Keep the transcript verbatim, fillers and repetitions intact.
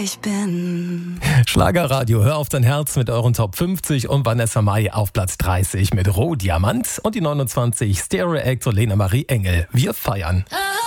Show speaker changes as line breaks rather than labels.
Ich bin
Schlagerradio, hör auf dein Herz mit euren Top fünfzig und Vanessa Mai auf Platz dreißig mit Rohdiamant und die neunundzwanzig Stereo Act und Lena Marie Engel. Wir feiern.
Ah.